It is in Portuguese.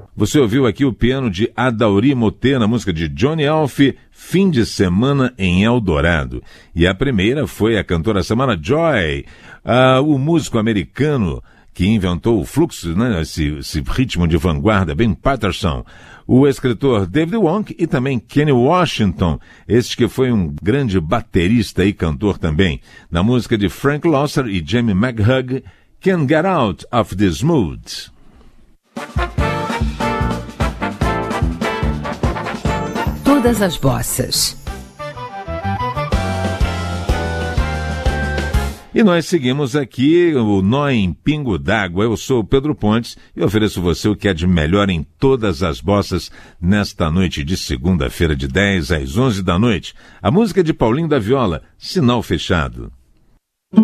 Você ouviu aqui o piano de Adauri Motê na música de Johnny Alf, Fim de Semana em Eldorado. E a primeira foi a cantora Samara Joy, o músico americano que inventou o fluxo, né, esse ritmo de vanguarda, Ben Patterson. O escritor David Wong e também Kenny Washington, este que foi um grande baterista e cantor também. Na música de Frank Loesser e Jamie McHugh, Can't Get Out of This Mood. Todas as bossas. E nós seguimos aqui o Nó em Pingo d'Água. Eu sou o Pedro Pontes e ofereço você o que é de melhor em todas as bossas nesta noite de segunda-feira de 10 às 11 da noite. A música de Paulinho da Viola, Sinal Fechado.